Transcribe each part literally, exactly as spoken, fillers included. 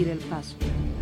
abrir el paso.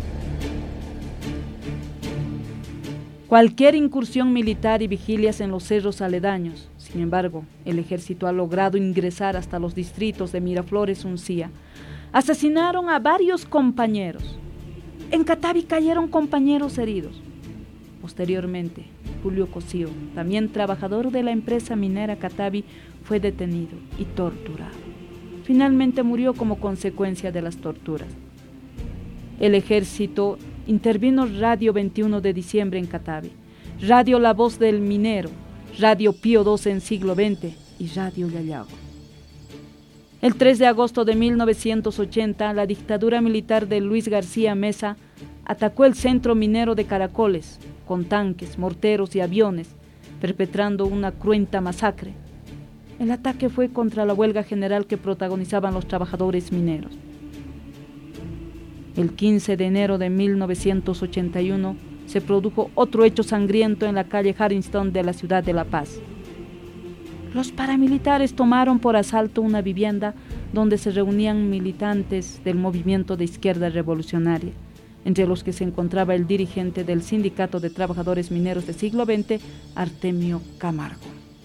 Cualquier incursión militar y vigilias en los cerros aledaños. Sin embargo, el ejército ha logrado ingresar hasta los distritos de Miraflores, Uncía. Asesinaron a varios compañeros. En Catavi cayeron compañeros heridos. Posteriormente, Julio Cosío, también trabajador de la empresa minera Catavi, fue detenido y torturado. Finalmente murió como consecuencia de las torturas. El ejército intervino Radio veintiuno de diciembre en Catavi, Radio La Voz del Minero, Radio Pío doce en Siglo veinte y Radio Yayago. El tres de agosto de mil novecientos ochenta, la dictadura militar de Luis García Meza atacó el centro minero de Caracoles con tanques, morteros y aviones, perpetrando una cruenta masacre. El ataque fue contra la huelga general que protagonizaban los trabajadores mineros. El quince de enero de mil novecientos ochenta y uno se produjo otro hecho sangriento en la calle Harrington de la ciudad de La Paz. Los paramilitares tomaron por asalto una vivienda donde se reunían militantes del movimiento de izquierda revolucionaria, entre los que se encontraba el dirigente del Sindicato de Trabajadores Mineros de Siglo veinte, Artemio Camargo.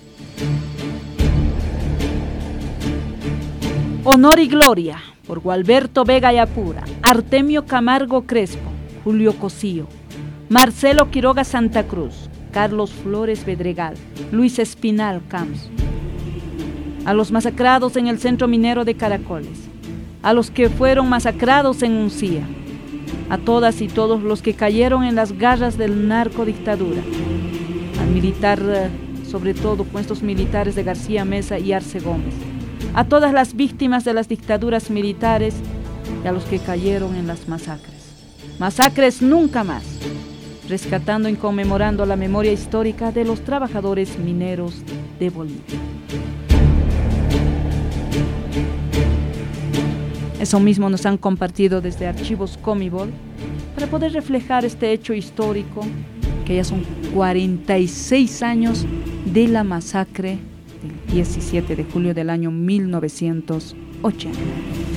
Honor y Gloria, por Gualberto Vega y Apura, Artemio Camargo Crespo, Julio Cosío, Marcelo Quiroga Santa Cruz, Carlos Flores Bedregal, Luis Espinal Camps. A los masacrados en el centro minero de Caracoles, a los que fueron masacrados en Uncía, a todas y todos los que cayeron en las garras del narcodictadura, al militar, sobre todo con estos militares de García Meza y Arce Gómez, a todas las víctimas de las dictaduras militares y a los que cayeron en las masacres. Masacres nunca más, rescatando y conmemorando la memoria histórica de los trabajadores mineros de Bolivia. Eso mismo nos han compartido desde Archivos Comibol para poder reflejar este hecho histórico, que ya son cuarenta y seis años de la masacre del diecisiete de julio del año mil novecientos ochenta.